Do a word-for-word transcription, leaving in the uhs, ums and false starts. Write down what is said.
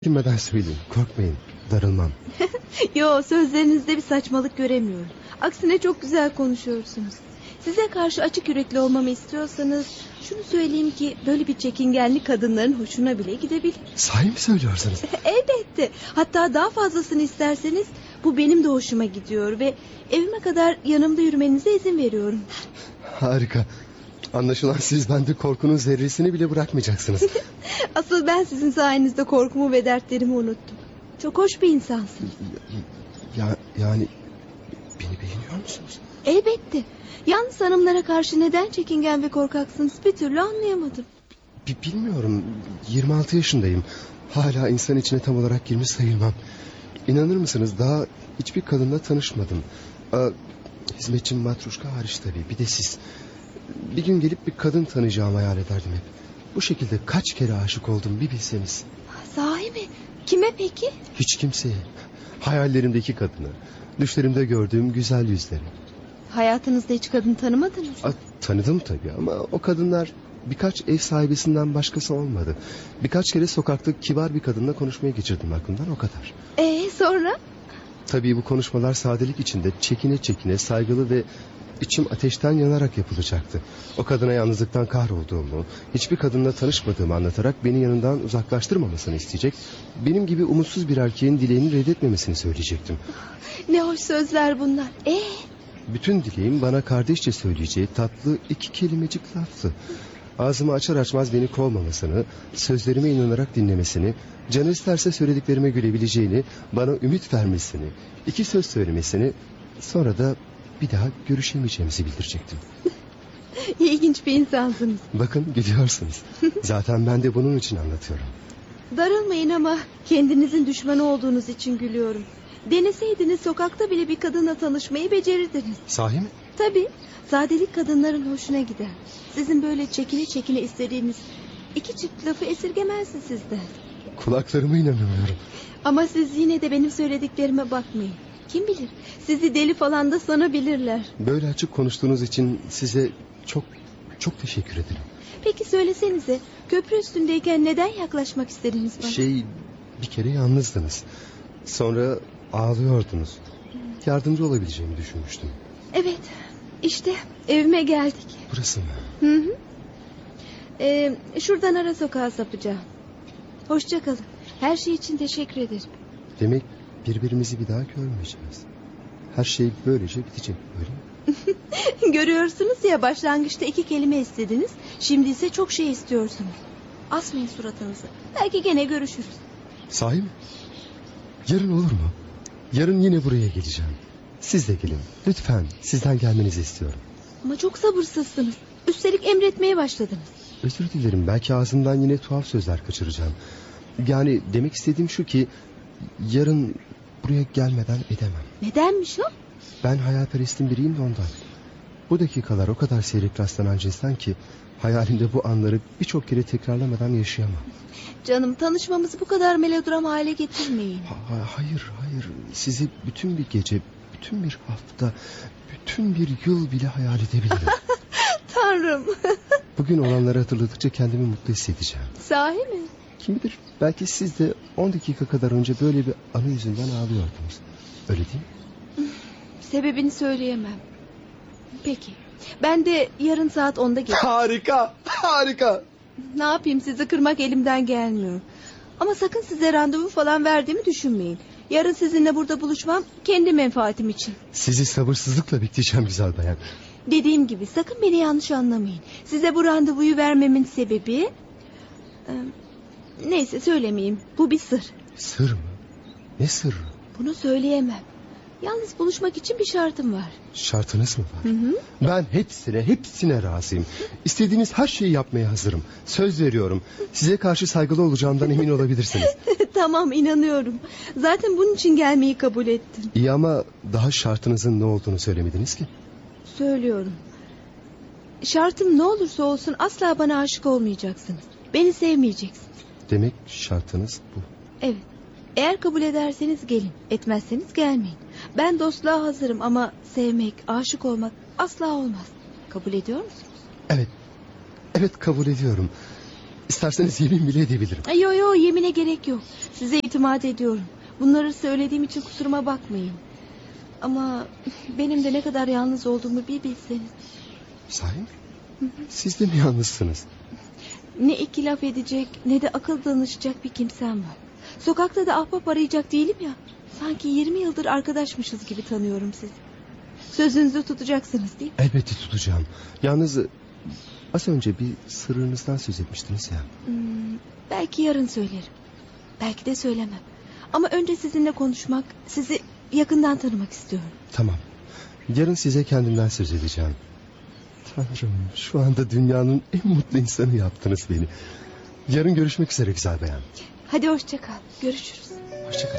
Bilmeden söyleyin, korkmayın, darılmam. Yo, sözlerinizde bir saçmalık göremiyorum. Aksine çok güzel konuşuyorsunuz. Size karşı açık yürekli olmamı istiyorsanız şunu söyleyeyim ki böyle bir çekingenlik kadınların hoşuna bile gidebilir. Sahi mi söylüyorsunuz? Elbette. Hatta daha fazlasını isterseniz bu benim de hoşuma gidiyor ve evime kadar yanımda yürümenize izin veriyorum. Harika. Anlaşılan siz bende korkunun zerresini bile bırakmayacaksınız. Asıl ben sizin sayenizde korkumu ve dertlerimi unuttum. Çok hoş bir insansınız. Ya, ya yani beni beğeniyor musunuz? Elbette. Yalnız hanımlara karşı neden çekingen ve korkaksınız bir türlü anlayamadım. B- bilmiyorum. yirmi altı yaşındayım. Hala insan içine tam olarak girmiş sayılmam. İnanır mısınız, daha hiçbir kadınla tanışmadım. Aa, hizmetçim Matruşka hariç tabii. Bir de siz. Bir gün gelip bir kadın tanıyacağımı hayal ederdim hep. Bu şekilde kaç kere aşık oldum bir bilseniz. Sahi mi? Kime peki? Hiç kimseye. Hayallerimdeki kadını, düşlerimde gördüğüm güzel yüzleri. Hayatınızda hiç kadın tanımadınız mı? A, tanıdım tabii ama o kadınlar birkaç ev sahibesinden başkası olmadı. Birkaç kere sokakta kibar bir kadınla konuşmaya geçirdim aklımdan, o kadar. Ee sonra? Tabii bu konuşmalar sadelik içinde çekine çekine, saygılı ve içim ateşten yanarak yapılacaktı. O kadına yalnızlıktan kahrolduğumu, hiçbir kadınla tanışmadığımı anlatarak beni yanından uzaklaştırmamasını isteyecek, benim gibi umutsuz bir erkeğin dileğini reddetmemesini söyleyecektim. Ne hoş sözler bunlar. Ee? Bütün dileğim bana kardeşçe söyleyeceği tatlı iki kelimecik laftı. Ağzımı açar açmaz beni kovmamasını, sözlerime inanarak dinlemesini, canı isterse söylediklerime gülebileceğini, bana ümit vermesini, iki söz söylemesini, sonra da bir daha görüşemeyeceğimizi bildirecektim. İlginç bir insansınız. Bakın gidiyorsunuz. Zaten ben de bunun için anlatıyorum. Darılmayın ama kendinizin düşmanı olduğunuz için gülüyorum. Deneseydiniz sokakta bile bir kadınla tanışmayı becerirdiniz. Sahi mi? Tabii. Sadelik kadınların hoşuna gider. Sizin böyle çekine çekine istediğiniz iki çift lafı esirgemezdi sizden. Kulaklarıma inanamıyorum. Ama siz yine de benim söylediklerime bakmayın. Kim bilir, sizi deli falan da sanabilirler. Böyle açık konuştuğunuz için size çok çok teşekkür ederim. Peki söylesenize, köprü üstündeyken neden yaklaşmak istediniz bana? Şey, bir kere yalnızdınız. Sonra ağlıyordunuz. Yardımcı olabileceğimi düşünmüştüm. Evet, işte evime geldik. Burası mı? Hı hı. Ee, şuradan ara sokağa sapacağım. Hoşça kalın. Her şey için teşekkür ederim. Demek birbirimizi bir daha görmeyeceğiz. Her şey böylece bitecek, öyle mi? Görüyorsunuz ya, başlangıçta iki kelime istediniz. Şimdi ise çok şey istiyorsunuz. Asmayın suratınızı. Belki gene görüşürüz. Sahi mi? Yarın olur mu? Yarın yine buraya geleceğim. Siz de gelin. Lütfen, sizden gelmenizi istiyorum. Ama çok sabırsızsınız. Üstelik emretmeye başladınız. Özür dilerim, belki ağzımdan yine tuhaf sözler kaçıracağım. Yani demek istediğim şu ki, yarın buraya gelmeden edemem. Nedenmiş o? Ben hayalperestin biriyim de ondan. Bu dakikalar o kadar seyrek rastlanan cinsten ki, hayalimde bu anları birçok kere tekrarlamadan yaşayamam. Canım, tanışmamızı bu kadar melodram hale getirmeyin. Ha- hayır, hayır. Sizi bütün bir gece, bütün bir hafta, bütün bir yıl bile hayal edebilirim. Tanrım. Bugün olanları hatırladıkça kendimi mutlu hissedeceğim. Sahi mi? Kim bilir, belki siz de on dakika kadar önce böyle bir anı yüzünden ağlıyordunuz. Öyle değil mi? Sebebini söyleyemem. Peki. Ben de yarın saat onda geleceğim. Harika, harika. Ne yapayım, sizi kırmak elimden gelmiyor. Ama sakın size randevu falan verdiğimi düşünmeyin. Yarın sizinle burada buluşmam kendi menfaatim için. Sizi sabırsızlıkla bekleyeceğim güzel bayan. Dediğim gibi sakın beni yanlış anlamayın. Size bu randevuyu vermemin sebebi... Ee, neyse söylemeyeyim. Bu bir sır. Sır mı? Ne sırrı? Bunu söyleyemem. Yalnız buluşmak için bir şartım var. Şartınız mı var? Hı hı. Ben hepsine, hepsine razıyım. İstediğiniz her şeyi yapmaya hazırım. Söz veriyorum. Size karşı saygılı olacağımdan emin olabilirsiniz. Tamam, inanıyorum. Zaten bunun için gelmeyi kabul ettim. İyi ama daha şartınızın ne olduğunu söylemediniz ki. Söylüyorum. Şartım ne olursa olsun asla bana aşık olmayacaksınız. Beni sevmeyeceksiniz. Demek şartınız bu. Evet. Eğer kabul ederseniz gelin. Etmezseniz gelmeyin. Ben dostluğa hazırım ama sevmek, aşık olmak asla olmaz. Kabul ediyor musunuz? Evet. Evet, kabul ediyorum. İsterseniz yemin bile edebilirim. Ay, Yo yo yemine gerek yok. Size itimat ediyorum. Bunları söylediğim için kusuruma bakmayın. Ama benim de ne kadar yalnız olduğumu bir bilseniz. Sahi mi? Siz de mi yalnızsınız? Ne iki laf edecek ne de akıl danışacak bir kimsem var. Sokakta da ahbap arayacak değilim ya. Sanki yirmi yıldır arkadaşmışız gibi tanıyorum sizi. Sözünüzü tutacaksınız değil mi? Elbette tutacağım. Yalnız az önce bir sırrınızdan söz etmiştiniz ya. Hmm, belki yarın söylerim. Belki de söylemem. Ama önce sizinle konuşmak, sizi yakından tanımak istiyorum. Tamam. Yarın size kendimden söz edeceğim. Tanrım, şu anda dünyanın en mutlu insanı yaptınız beni. Yarın görüşmek üzere güzel bayan. Hadi hoşça kal. Görüşürüz. Hoşça kalın.